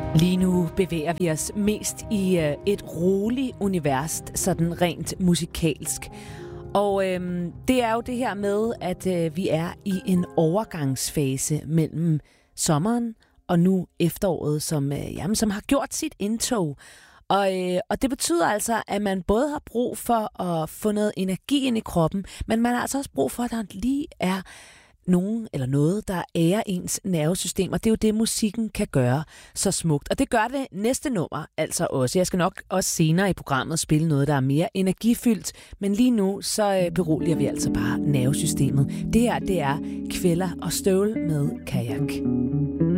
Lige nu bevæger vi os mest i et roligt univers, sådan rent musikalsk. Og det er jo det her med, at vi er i en overgangsfase mellem sommeren og nu efteråret, som har gjort sit indtog. Og det betyder altså, at man både har brug for at få noget energi ind i kroppen, men man har altså også brug for, at der lige er nogen eller noget, der ærer ens nervesystem, og det er jo det, musikken kan gøre så smukt. Og det gør det næste nummer altså også. Jeg skal nok også senere i programmet spille noget, der er mere energifyldt, men lige nu så beroliger vi altså bare nervesystemet. Det her, det er Kveller og Støvl med Kajak.